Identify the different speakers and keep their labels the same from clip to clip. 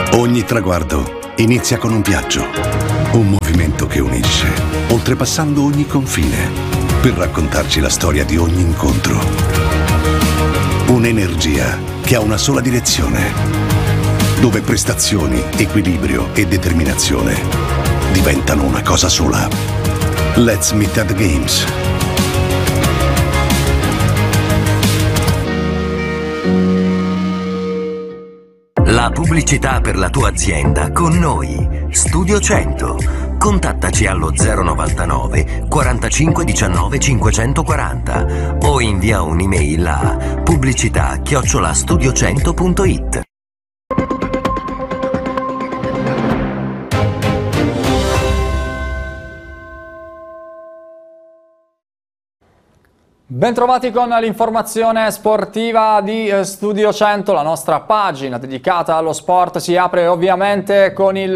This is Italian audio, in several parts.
Speaker 1: Ogni traguardo inizia con un viaggio, un movimento che unisce, oltrepassando ogni confine, per raccontarci la storia di ogni incontro. Un'energia che ha una sola direzione, dove prestazioni, equilibrio e determinazione diventano una cosa sola. Let's meet at the Games.
Speaker 2: La pubblicità per la tua azienda con noi. Studio 100. Contattaci allo 099 45 19 540 o invia un'email a pubblicità@studio100.it.
Speaker 3: Bentrovati con l'informazione sportiva di Studio 100, la nostra pagina dedicata allo sport si apre ovviamente con il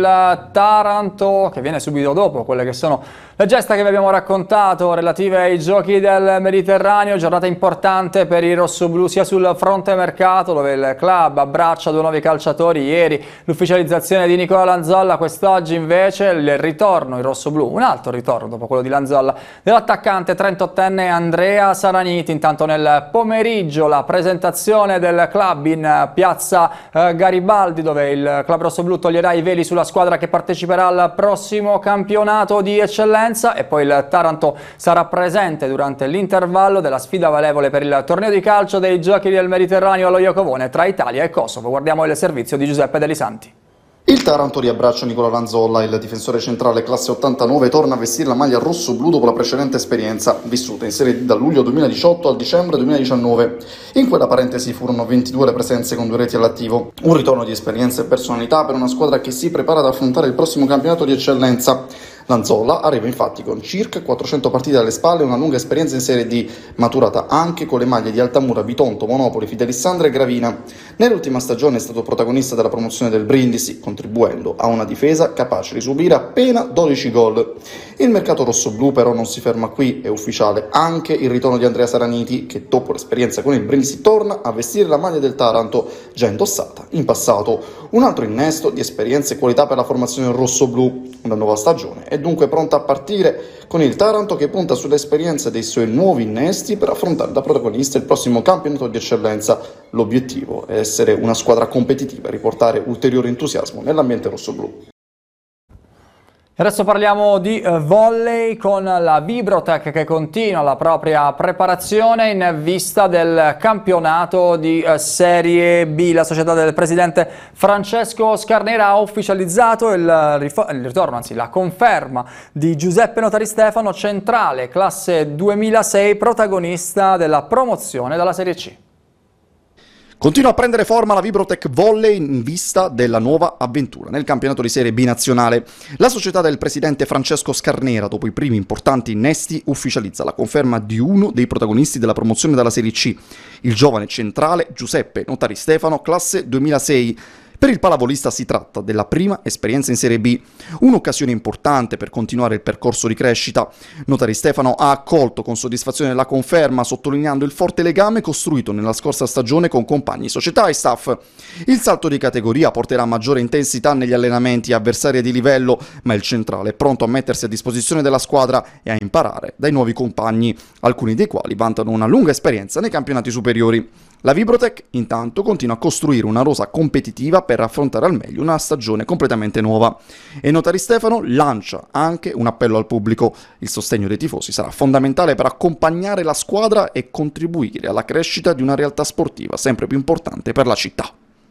Speaker 3: Taranto che viene subito dopo quelle che sono le gesta che vi abbiamo raccontato relative ai giochi del Mediterraneo, giornata importante per i rossoblù sia sul fronte mercato dove il club abbraccia due nuovi calciatori, ieri l'ufficializzazione di Nicola Lanzolla, quest'oggi invece il ritorno in rossoblù, un altro ritorno dopo quello di Lanzolla dell'attaccante 38enne Andrea Saraniti. Intanto nel pomeriggio la presentazione del club in piazza Garibaldi dove il club rossoblù toglierà i veli sulla squadra che parteciperà al prossimo campionato di eccellenza e poi il Taranto sarà presente durante l'intervallo della sfida valevole per il torneo di calcio dei Giochi del Mediterraneo allo Iacovone tra Italia e Kosovo. Guardiamo il servizio di Giuseppe Delisanti.
Speaker 4: Il Taranto riabbraccia Nicola Lanzolla, il difensore centrale classe 89 torna a vestire la maglia rosso-blu dopo la precedente esperienza vissuta in Serie D dal luglio 2018 al dicembre 2019. In quella parentesi furono 22 le presenze con 2 reti all'attivo. Un ritorno di esperienza e personalità per una squadra che si prepara ad affrontare il prossimo campionato di eccellenza. Lanzolla arriva infatti con circa 400 partite alle spalle e una lunga esperienza in Serie D, maturata anche con le maglie di Altamura, Bitonto, Monopoli, Fidelissandra e Gravina. Nell'ultima stagione è stato protagonista della promozione del Brindisi, contribuendo a una difesa capace di subire appena 12 gol. Il mercato rossoblù però non si ferma qui, è ufficiale anche il ritorno di Andrea Saraniti, che dopo l'esperienza con il Brindisi torna a vestire la maglia del Taranto, già indossata in passato. Un altro innesto di esperienza e qualità per la formazione rossoblù. Una nuova stagione è dunque pronta a partire con il Taranto che punta sull'esperienza dei suoi nuovi innesti per affrontare da protagonista il prossimo campionato di eccellenza. L'obiettivo è essere una squadra competitiva e riportare ulteriore entusiasmo nell'ambiente rossoblù.
Speaker 3: Adesso parliamo di volley con la Vibrotech che continua la propria preparazione in vista del campionato di Serie B. La società del presidente Francesco Scarnera ha ufficializzato il ritorno, anzi la conferma di Giuseppe Notari Stefano, centrale classe 2006, protagonista della promozione dalla Serie C.
Speaker 4: Continua a prendere forma la Vibrotech Volley in vista della nuova avventura nel campionato di Serie B nazionale. La società del presidente Francesco Scarnera, dopo i primi importanti innesti, ufficializza la conferma di uno dei protagonisti della promozione dalla Serie C, il giovane centrale Giuseppe Notari Stefano, classe 2006. Per il pallavolista si tratta della prima esperienza in Serie B, un'occasione importante per continuare il percorso di crescita. Notari Stefano ha accolto con soddisfazione la conferma, sottolineando il forte legame costruito nella scorsa stagione con compagni, società e staff. Il salto di categoria porterà maggiore intensità negli allenamenti, avversarie di livello, ma il centrale è pronto a mettersi a disposizione della squadra e a imparare dai nuovi compagni, alcuni dei quali vantano una lunga esperienza nei campionati superiori. La Vibrotech intanto continua a costruire una rosa competitiva per affrontare al meglio una stagione completamente nuova. E Notari Stefano lancia anche un appello al pubblico. Il sostegno dei tifosi sarà fondamentale per accompagnare la squadra e contribuire alla crescita di una realtà sportiva sempre più importante per la città.